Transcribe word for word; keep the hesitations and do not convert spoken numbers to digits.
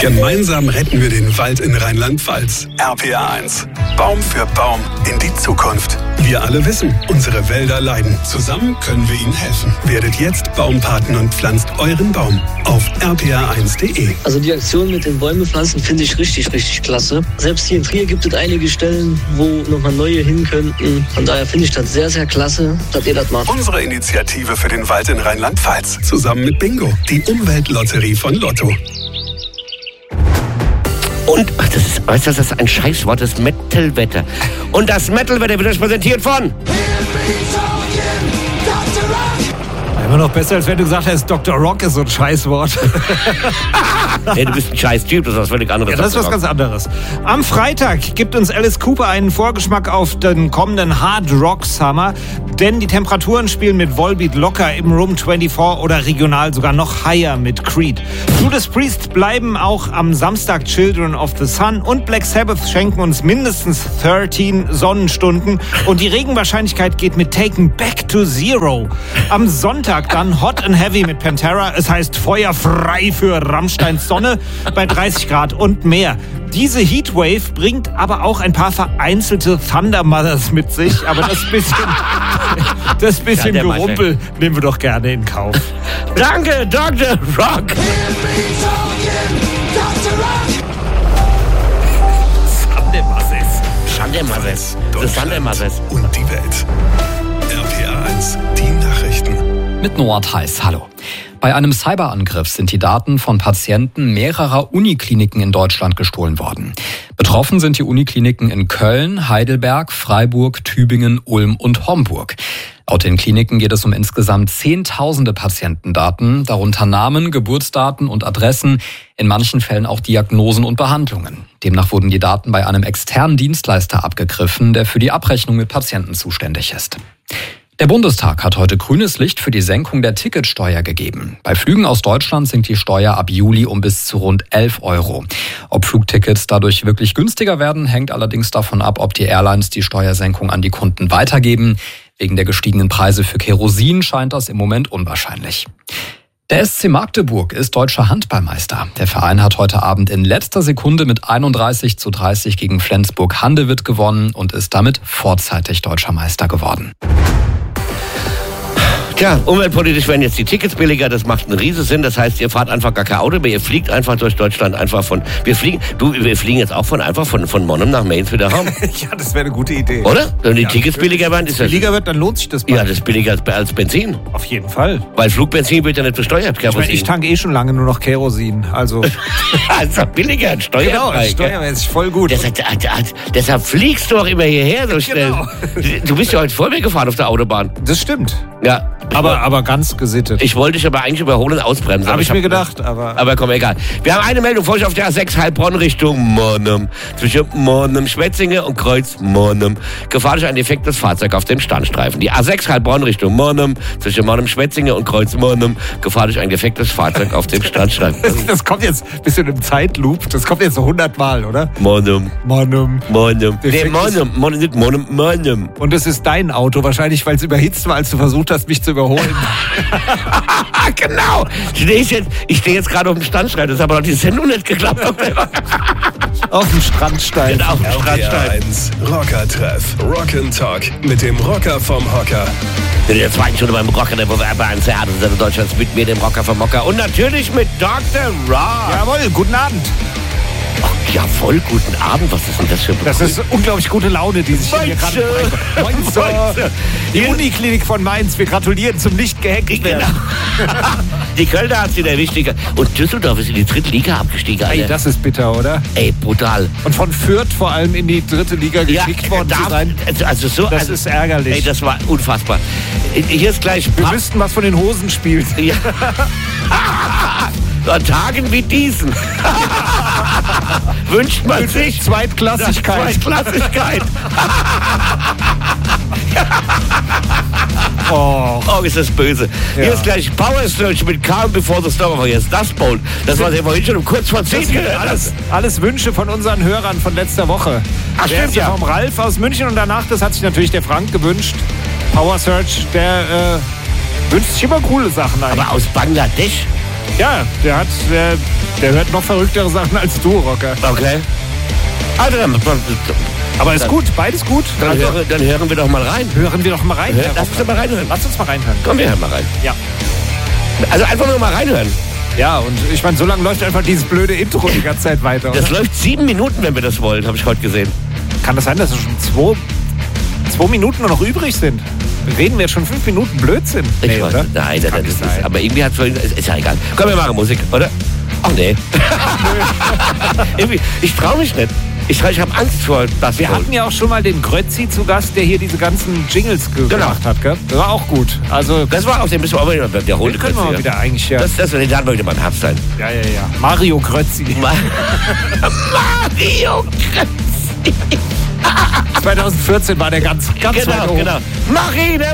Gemeinsam retten wir den Wald in Rheinland-Pfalz. R P R eins. Baum für Baum in die Zukunft. Wir alle wissen, unsere Wälder leiden. Zusammen können wir ihnen helfen. Werdet jetzt Baumpaten und pflanzt euren Baum auf r p r eins punkt d e. Also die Aktion mit den Bäume pflanzen finde ich richtig, richtig klasse. Selbst hier in Trier gibt es einige Stellen, wo nochmal neue hin könnten. Von daher finde ich das sehr, sehr klasse, dass ihr das macht. Unsere Initiative für den Wald in Rheinland-Pfalz. Zusammen mit Bingo. Die Umweltlotterie von Lotto. Und, ach, das ist, weißt du, das ist ein Scheißwort, das Metal-Wetter. Und das Metal-Wetter wird euch präsentiert von... Immer noch besser, als wenn du gesagt hast, Doktor Rock ist so ein Scheißwort. Hey, du bist ein Scheiß-Typ, das ist was völlig anderes. Ja, das ist was ganz anderes. Am Freitag gibt uns Alice Cooper einen Vorgeschmack auf den kommenden Hard Rock Summer, denn die Temperaturen spielen mit Volbeat locker im Room vierundzwanzig oder regional sogar noch higher mit Creed. Judas Priest bleiben auch am Samstag Children of the Sun und Black Sabbath schenken uns mindestens dreizehn Sonnenstunden und die Regenwahrscheinlichkeit geht mit Taken Back to Zero. Am Sonntag dann Hot and Heavy mit Pantera. Es heißt Feuer frei für Rammsteins Sonne bei dreißig Grad und mehr. Diese Heatwave bringt aber auch ein paar vereinzelte Thunder Mothers mit sich. Aber das bisschen, das bisschen ja, Gerumpel nehmen wir doch gerne in Kauf. Danke, Doktor Rock! Sandemasses. Sandemasses. Das Sandemasses. Und die Welt. R P R eins, die Nachrichten. Mit Noah Theis, hallo. Bei einem Cyberangriff sind die Daten von Patienten mehrerer Unikliniken in Deutschland gestohlen worden. Betroffen sind die Unikliniken in Köln, Heidelberg, Freiburg, Tübingen, Ulm und Homburg. Laut den Kliniken geht es um insgesamt zehntausende Patientendaten, darunter Namen, Geburtsdaten und Adressen, in manchen Fällen auch Diagnosen und Behandlungen. Demnach wurden die Daten bei einem externen Dienstleister abgegriffen, der für die Abrechnung mit Patienten zuständig ist. Der Bundestag hat heute grünes Licht für die Senkung der Ticketsteuer gegeben. Bei Flügen aus Deutschland sinkt die Steuer ab Juli um bis zu rund elf Euro. Ob Flugtickets dadurch wirklich günstiger werden, hängt allerdings davon ab, ob die Airlines die Steuersenkung an die Kunden weitergeben. Wegen der gestiegenen Preise für Kerosin scheint das im Moment unwahrscheinlich. Der S C Magdeburg ist deutscher Handballmeister. Der Verein hat heute Abend in letzter Sekunde mit einunddreißig zu dreißig gegen Flensburg-Handewitt gewonnen und ist damit vorzeitig deutscher Meister geworden. Tja, umweltpolitisch werden jetzt die Tickets billiger, das macht einen riesen Sinn. Das heißt, ihr fahrt einfach gar kein Auto mehr, ihr fliegt einfach durch Deutschland einfach von, wir fliegen, du, wir fliegen jetzt auch von einfach von, von Monum nach Mainz wieder heim. Ja, das wäre eine gute Idee. Oder? Wenn die ja, Tickets billiger werden, ist das... billiger wird, dann lohnt sich das mal. Ja, das ist billiger als, als Benzin. Auf jeden Fall. Weil Flugbenzin wird ja nicht besteuert, Ich meine, ich tanke eh schon lange nur noch Kerosin, also... Also billiger, steuerfrei. Genau, steuermäßig voll gut. Deshalb, deshalb fliegst du auch immer hierher so schnell. Genau. Du bist ja heute vor mir gefahren auf der Autobahn. Das stimmt. Ja. Aber, aber ganz gesittet. Ich wollte dich aber eigentlich überholen und ausbremsen. Habe ich, ich hab, mir gedacht, aber... Aber komm, egal. Wir haben eine Meldung vor euch auf der A sechs Heilbronn Richtung Monum. Zwischen Monum, Schwetzinge und Kreuz Monum. Gefahrlich ein defektes Fahrzeug auf dem Standstreifen. Die A sechs Heilbronn Richtung Monum. Zwischen Monum, Schwetzinge und Kreuz Monum. Gefahrlich ein defektes Fahrzeug auf dem Standstreifen. Das, das kommt jetzt ein bisschen im Zeitloop. Das kommt jetzt so hundert Mal, oder? Monum. Monum. Monum. Nee, Monum. Monum, nicht Monum. Monum. Und das ist dein Auto wahrscheinlich, weil es überhitzt war, als du versucht hast, mich zu überholen. Genau. Ich stehe jetzt, ich stehe jetzt gerade auf dem Standstein. Das hat aber noch die Sendung nicht geklappt. Auf dem Strandstein. Genau, auf dem Strandstein. Rocker-Treff. Rock'n'Talk mit dem Rocker vom Hocker. In der zweiten Stunde beim Rocker, der R P R eins Theater Deutschlands mit mir, dem Rocker vom Hocker. Und natürlich mit Doktor Rock. Jawohl, guten Abend. Oh, jawohl, guten Abend. Was ist denn das für ein Das ist unglaublich gute Laune, die sich hier gerade bringt. Die Uniklinik von Mainz, wir gratulieren zum nicht gehackt werden. Genau. Die Kölner hat sie der wichtige. Und Düsseldorf ist in die dritte Liga abgestiegen, Alter. Ey, das ist bitter, oder? Ey, brutal. Und von Fürth vor allem in die dritte Liga gekickt ja, worden darf, zu sein. Also so, das also, ist ärgerlich. Ey, das war unfassbar. Hier ist gleich... Wir müssten was von den Hosen spielen. Ja. An Tagen wie diesen wünscht man sich Zweitklassigkeit. Zweitklassigkeit. Oh. Oh, ist das böse. Ja. Hier ist gleich Power Search mit Calm Before the Storm. Aber jetzt das Bowl. Das war ja vorhin schon um kurz vor zehn gehört. Alles, alles Wünsche von unseren Hörern von letzter Woche. Ach, der stimmt, ja. Vom Ralf aus München und danach, das hat sich natürlich der Frank gewünscht. Power Search, der äh, wünscht sich immer coole Sachen eigentlich. Aber aus Bangladesch? Ja, der hat, der Der hört noch verrücktere Sachen als du, Rocker. Okay. Also, dann, Aber ist gut, beides gut. dann, Also, hören, dann hören wir doch mal rein. hören wir doch mal rein. Hör, Herr lass uns doch Rocker. mal reinhören. Lass uns mal reinhören. Komm, wir hören mal rein. Ja. Also einfach nur mal reinhören. Ja, und ich meine, so lange läuft einfach dieses blöde Intro die ganze Zeit weiter. Oder? Das läuft sieben Minuten, wenn wir das wollen, habe ich heute gesehen. Kann das sein, dass es schon zwei, zwei Minuten nur noch übrig sind? Reden wir jetzt schon fünf Minuten Blödsinn? Ich Nee, weiß, oder? nein, Kann das nicht ist, sein. aber irgendwie hat es ist, ist ja egal. Komm, wir machen Musik, oder? Ach nee. Irgendwie, ich traue mich nicht. Ich, ich habe Angst vor das. Wir hatten ja auch schon mal den Grötzi zu Gast, der hier diese ganzen Jingles ge- Genau. gemacht hat, gell? Das war auch gut. Also, Das war auch, den müssen wir auch mal wieder wiederholen. den können wir mal wieder eigentlich, ja. Das, das, den laden wir wieder mal ein Herbst sein. ja, ja, ja. Mario Grötzi. Mario zwanzig vierzehn war der ganz, ganz weit Genau, oben. genau. Mach ihn,